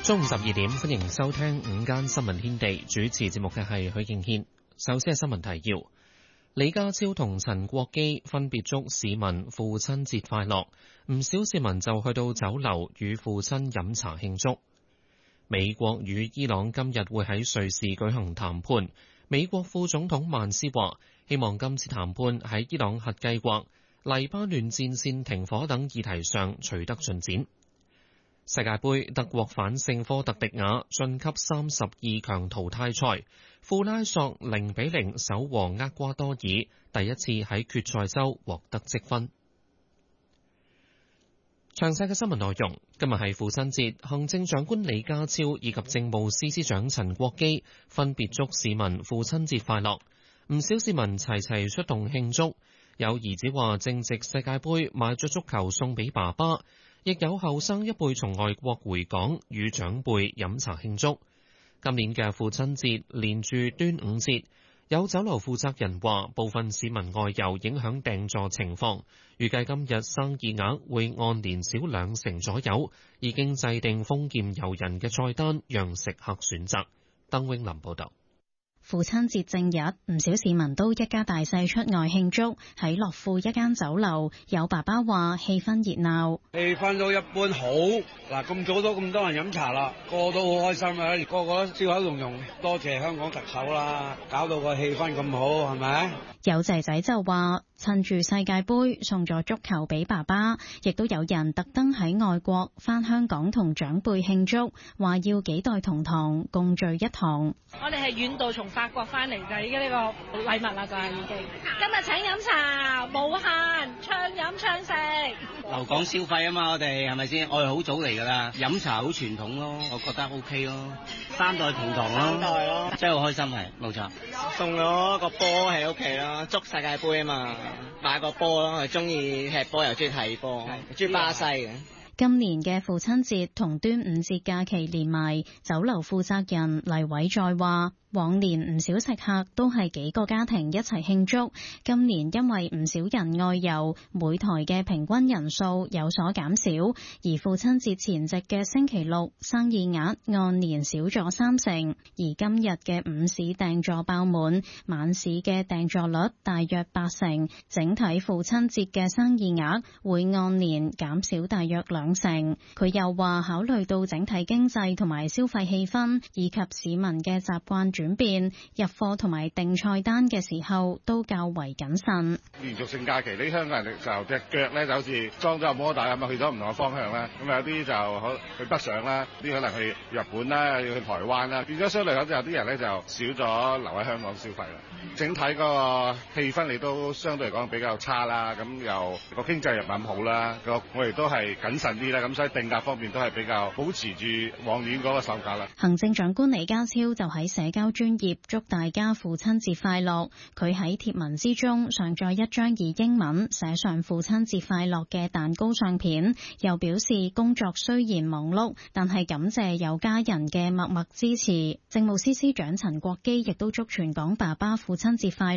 中午12點，歡迎收聽午間新聞天地。主持節目嘅係許敬軒。首先係新聞提要：李家超同陳國基分別祝市民父親節快樂，唔少市民就去到酒樓與父親飲茶慶祝。美國與伊朗今日會喺瑞士舉行談判。美國副總統曼斯話，希望今次談判喺伊朗核計劃、黎巴嫩戰線停火等議題上取得進展。世界盃，德國反勝科特迪瓦晉級32強淘汰賽，庫拉索0-0手和厄瓜多爾，第一次喺決賽周獲得積分。詳細嘅新聞內容，今日係父親節，行政長官李家超以及政務司司長陳國基分別祝市民父親節快樂，唔少市民齊齊出動慶祝，有兒子話正值世界盃買咗足球送俾爸爸。亦有後生一輩從外國回港與長輩飲茶慶祝。今年嘅父親節連住端午節，有酒樓負責人話部分市民外遊影響訂座情況，預計今日生意額會按年少2成左右，已經制定豐儉由人嘅菜單讓食客選擇。鄧永林報導。 父親節正日，唔少市民都一家大細出外慶祝。喺樂富一間酒樓，有爸爸話氣氛熱鬧， 氣氛都一般好。嗱，咁早都咁多人飲茶啦，個個都好開心啊！個個都笑口融融，多謝香港特首啦，搞到個氣氛咁好，係咪？ 有仔仔就話趁住世界盃送咗足球俾爸爸，亦都有人特登喺外國返香港同長輩慶祝，話要幾代同堂共聚一堂。 我哋係遠道從法國翻嚟嘅，依家呢個禮物啦就係已經。今日請飲茶，無限暢飲暢食。 留港消費啊嘛，我哋係咪先？我哋好早嚟㗎啦，飲茶好傳統咯，我覺得 OK 咯，三代同堂咯，三代咯，真係好開心係，冇錯。 送咗個波喺屋企咯，祝世界盃啊嘛，買個波咯，係中意踢波又中意睇波，中意巴西嘅。 今年嘅父親節同端午節假期連埋，酒樓負責人黎偉在話，往年唔少食客都係幾個家庭一齊慶祝，今年因為唔少人外遊，每台嘅平均人數有所減少，而父親節前夕嘅星期六生意額按年少咗3成，而今日嘅午市訂座爆滿，晚市嘅訂座率大約8成，整體父親節嘅生意額會按年減少大約2成。佢又話考慮到整體經濟同埋消費氣氛以及市民嘅習慣轉變，入貨同埋訂菜單嘅時候都較為謹慎。 連續性假期，啲香港人就隻腳咧就好似裝咗摩打咁啊，去咗唔同嘅方向啦。咁有啲就去北上啦，啲可能去日本啦，要去台灣啦，變咗相對嚟講，有啲人咧就少咗留喺香港消費啦。整體個氣氛亦都相對嚟講比較差啦，咁又個經濟又唔係咁好啦，我哋都係謹慎啲啦，咁所以定價方面都係比較保持住往年嗰個售價啦。 行政長官李家超就喺社交專頁祝大家父親節快樂，佢喺貼文之中上載一張以英文寫上父親節快樂嘅蛋糕相片，又表示工作雖然忙碌，但係感謝有家人嘅默默支持。政務司司長陳國基亦都祝全港爸爸父親節快